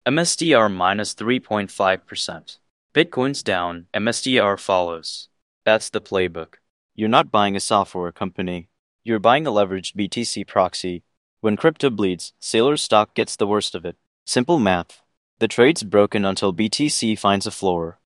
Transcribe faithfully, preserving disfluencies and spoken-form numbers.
M S D R minus three point five percent. Bitcoin's down, M S D R follows. That's the playbook. You're not buying a software company. You're buying a leveraged B T C proxy. When crypto bleeds, Sailor's stock gets the worst of it. Simple math. The trade's broken until B T C finds a floor.